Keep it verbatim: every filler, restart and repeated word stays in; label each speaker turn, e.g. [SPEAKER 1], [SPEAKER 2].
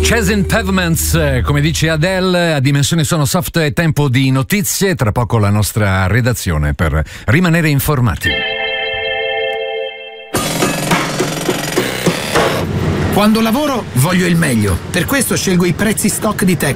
[SPEAKER 1] Chasing Pavements, come dice Adele, a Dimensione Sono Soft è tempo di notizie, tra poco la nostra redazione per rimanere informati.
[SPEAKER 2] Quando lavoro voglio il meglio, per questo scelgo i prezzi stock di Tecno.